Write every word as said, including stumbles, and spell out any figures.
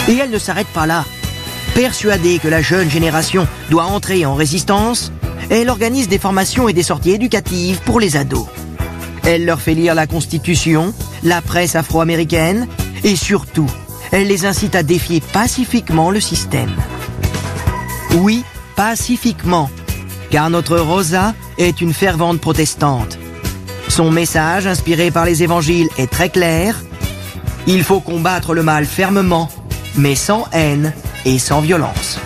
Et elle ne s'arrête pas là. Persuadée que la jeune génération doit entrer en résistance, elle organise des formations et des sorties éducatives pour les ados. Elle leur fait lire la Constitution, la presse afro-américaine et surtout, elle les incite à défier pacifiquement le système. Oui, pacifiquement, car notre Rosa est une fervente protestante. Son message, inspiré par les évangiles, est très clair. Il faut combattre le mal fermement, mais sans haine et sans violence.